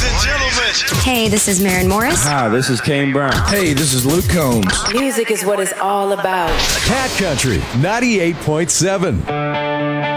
Ladies and gentlemen. Hey, this is Maren Morris. Hi, this is Kane Brown. Hey, this is Luke Combs. Music is what it's all about. Cat Country 98.7.